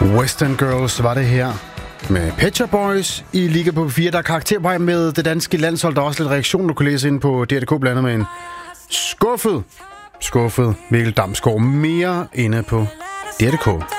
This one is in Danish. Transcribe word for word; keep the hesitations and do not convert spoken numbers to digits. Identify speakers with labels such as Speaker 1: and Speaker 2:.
Speaker 1: Western Girls var det her med Pet Shop Boys i Liga på P fire. Der er karakter på med det danske landshold. Der er også lidt reaktion, du kan læse ind på D R punktum D K, blandet med en skuffet, skuffet Mikkel Damsgaard. Mere inde på D R punktum D K.